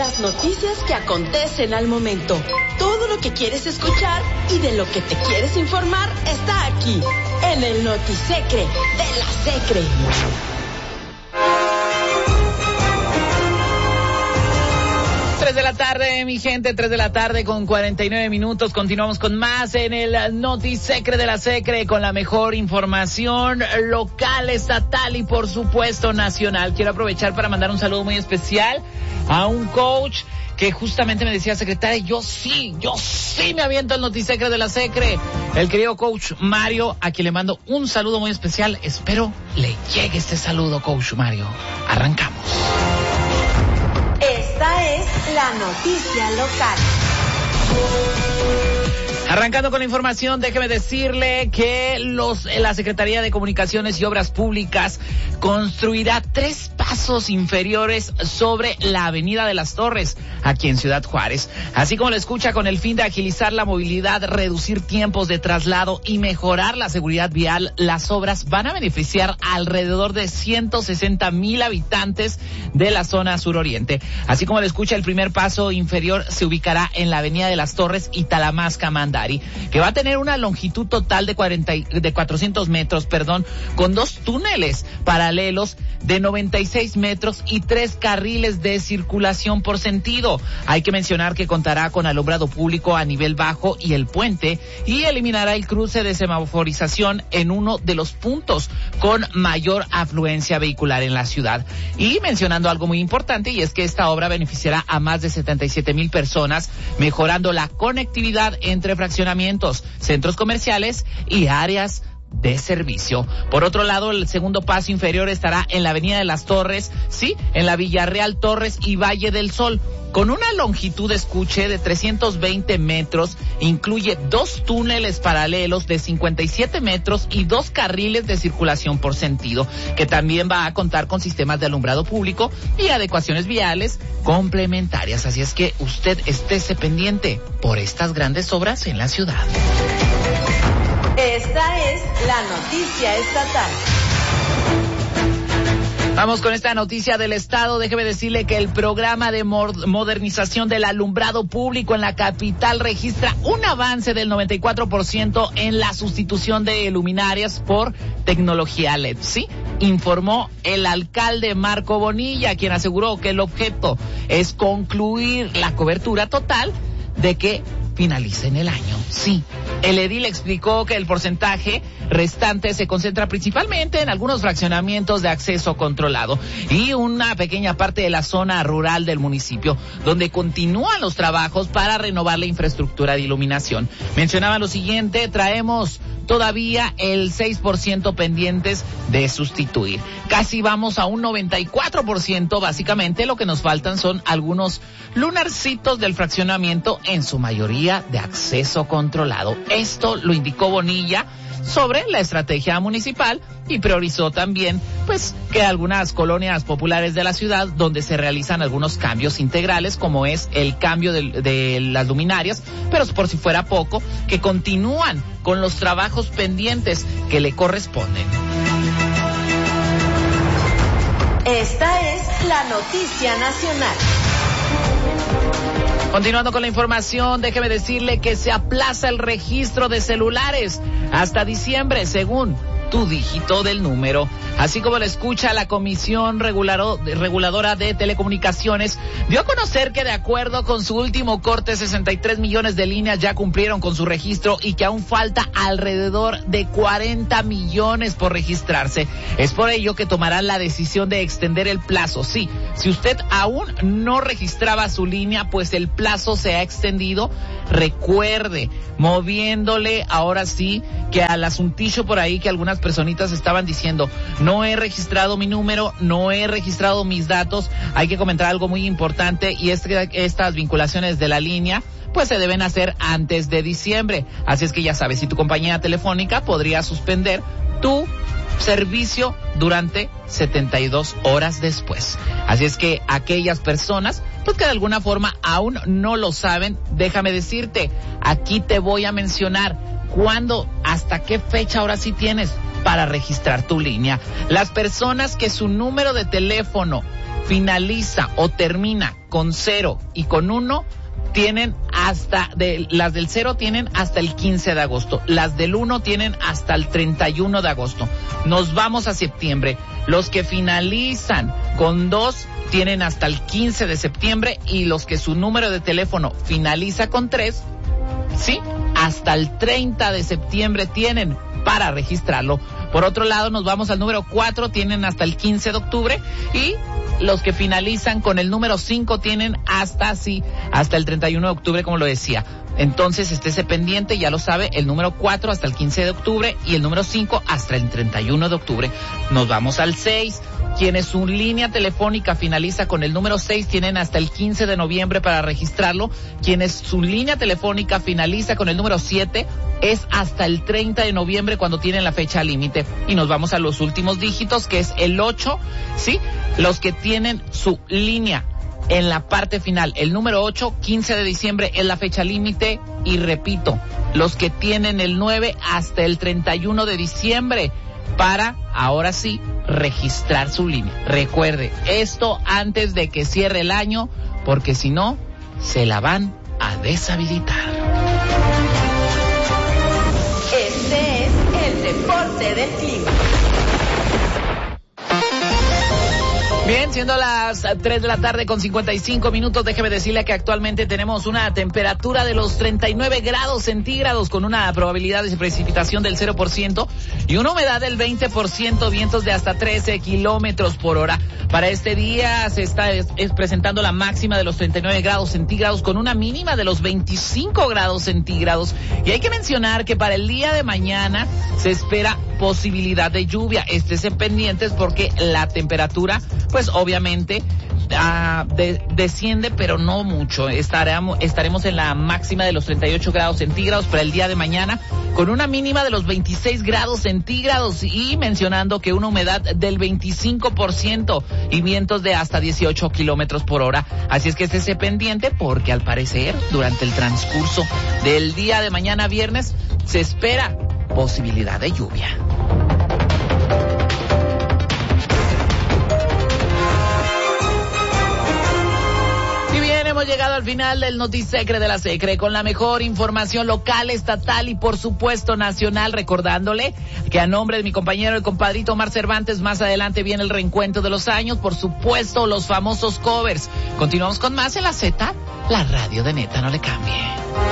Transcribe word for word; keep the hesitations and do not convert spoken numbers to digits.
Las noticias que acontecen al momento. Todo lo que quieres escuchar y de lo que te quieres informar está aquí, en el Notisecre de la Secre. tres de la tarde, mi gente, tres de la tarde con cuarenta y nueve minutos. Continuamos con más en el Notisecre de la Secre, con la mejor información local, estatal y por supuesto nacional. Quiero aprovechar para mandar un saludo muy especial a un coach que justamente me decía, secretaria, yo sí, yo sí me aviento el Notisecre de la Secre. El querido coach Mario, a quien le mando un saludo muy especial. Espero le llegue este saludo, coach Mario. Arrancamos. Esta es la noticia local. Arrancando con la información, déjeme decirle que los, la Secretaría de Comunicaciones y Obras Públicas construirá tres pasos inferiores sobre la Avenida de las Torres, aquí en Ciudad Juárez. Así como lo escucha, con el fin de agilizar la movilidad, reducir tiempos de traslado y mejorar la seguridad vial, las obras van a beneficiar alrededor de ciento sesenta mil habitantes de la zona suroriente. Así como lo escucha, el primer paso inferior se ubicará en la Avenida de las Torres y Talamasca Mandari, que va a tener una longitud total de cuarenta de cuatrocientos metros, perdón, con dos túneles paralelos de noventa y seis metros y tres carriles de circulación por sentido. Hay que mencionar que contará con alumbrado público a nivel bajo y el puente, y eliminará el cruce de semaforización en uno de los puntos con mayor afluencia vehicular en la ciudad. Y mencionando algo muy importante, y es que esta obra beneficiará a más de setenta y siete mil personas, mejorando la conectividad entre fraccionamientos, centros comerciales y áreas de servicio. Por otro lado, el segundo paso inferior estará en la Avenida de las Torres, sí, en la Villarreal Torres y Valle del Sol, con una longitud, escuche, de trescientos veinte metros, incluye dos túneles paralelos de cincuenta y siete metros y dos carriles de circulación por sentido, que también va a contar con sistemas de alumbrado público y adecuaciones viales complementarias. Así es que usted estése pendiente por estas grandes obras en la ciudad. Esta es la noticia estatal. Vamos con esta noticia del estado. Déjeme decirle que el programa de modernización del alumbrado público en la capital registra un avance del noventa y cuatro por ciento en la sustitución de luminarias por tecnología L E D. Sí, informó el alcalde Marco Bonilla, quien aseguró que el objeto es concluir la cobertura total de que finalice en el año. Sí, el edil explicó que el porcentaje restante se concentra principalmente en algunos fraccionamientos de acceso controlado y una pequeña parte de la zona rural del municipio, donde continúan los trabajos para renovar la infraestructura de iluminación. Mencionaba lo siguiente: traemos todavía el seis por ciento pendientes de sustituir. Casi vamos a un noventa y cuatro por ciento. Básicamente lo que nos faltan son algunos lunarcitos del fraccionamiento, en su mayoría de acceso controlado. Esto lo indicó Bonilla sobre la estrategia municipal y priorizó también, pues, que algunas colonias populares de la ciudad donde se realizan algunos cambios integrales, como es el cambio de, de las luminarias, pero por si fuera poco, que continúan con los trabajos pendientes que le corresponden. Esta es la noticia nacional. Continuando con la información, déjeme decirle que se aplaza el registro de celulares hasta diciembre, según tu dígito del número. Así como lo escucha, la Comisión Regularo, Reguladora de Telecomunicaciones dio a conocer que, de acuerdo con su último corte, sesenta y tres millones de líneas ya cumplieron con su registro y que aún falta alrededor de cuarenta millones por registrarse. Es por ello que tomarán la decisión de extender el plazo. Sí, si usted aún no registraba su línea, pues el plazo se ha extendido. Recuerde, moviéndole ahora sí que al asuntillo por ahí que algunas personitas estaban diciendo: no he registrado mi número, no he registrado mis datos. Hay que comentar algo muy importante, y es que estas vinculaciones de la línea pues se deben hacer antes de diciembre. Así es que ya sabes, si tu compañía telefónica podría suspender tu servicio durante setenta y dos horas después. Así es que aquellas personas pues que de alguna forma aún no lo saben, déjame decirte, aquí te voy a mencionar cuándo, hasta qué fecha ahora sí tienes para registrar tu línea. Las personas que su número de teléfono finaliza o termina con cero y con uno tienen hasta, de, las del cero tienen hasta el quince de agosto, las del uno tienen hasta el treinta y uno de agosto. Nos vamos a septiembre. Los que finalizan con dos tienen hasta el quince de septiembre y los que su número de teléfono finaliza con tres, sí, hasta el treinta de septiembre tienen para registrarlo. Por otro lado, nos vamos al número cuatro, tienen hasta el quince de octubre y los que finalizan con el número cinco tienen hasta, sí, hasta el treinta y uno de octubre, como lo decía. Entonces, estése pendiente, ya lo sabe, el número cuatro hasta el quince de octubre y el número cinco hasta el treinta y uno de octubre. Nos vamos al seis. Quienes su línea telefónica finaliza con el número seis tienen hasta el quince de noviembre para registrarlo. Quienes su línea telefónica finaliza con el número siete es hasta el treinta de noviembre cuando tienen la fecha límite. Y nos vamos a los últimos dígitos, que es el ocho, ¿sí? Los que tienen su línea en la parte final, el número ocho, quince de diciembre es la fecha límite. Y repito, los que tienen el nueve hasta el treinta y uno de diciembre para, ahora sí, registrar su línea. Recuerde, esto antes de que cierre el año, porque si no, se la van a deshabilitar. Este es el reporte del clima. Bien, siendo las tres de la tarde con cincuenta y cinco minutos, déjeme decirle que actualmente tenemos una temperatura de los treinta y nueve grados centígrados con una probabilidad de precipitación del cero por ciento y una humedad del veinte por ciento, vientos de hasta trece kilómetros por hora. Para este día se está es, es presentando la máxima de los treinta y nueve grados centígrados con una mínima de los veinticinco grados centígrados. Y hay que mencionar que para el día de mañana se espera posibilidad de lluvia. Estése pendientes porque la temperatura, pues obviamente uh, de, desciende, pero no mucho. Estaremos, estaremos en la máxima de los treinta y ocho grados centígrados para el día de mañana, con una mínima de los veintiséis grados centígrados y mencionando que una humedad del veinticinco por ciento y vientos de hasta dieciocho kilómetros por hora. Así es que estése pendiente porque al parecer durante el transcurso del día de mañana viernes se espera posibilidad de lluvia. Hemos llegado al final del Notisecre de la Secre con la mejor información local, estatal y por supuesto nacional, recordándole que a nombre de mi compañero el compadrito Omar Cervantes, más adelante viene el reencuentro de los años, por supuesto los famosos covers. Continuamos con más en la Z, la radio de Neta, no le cambie.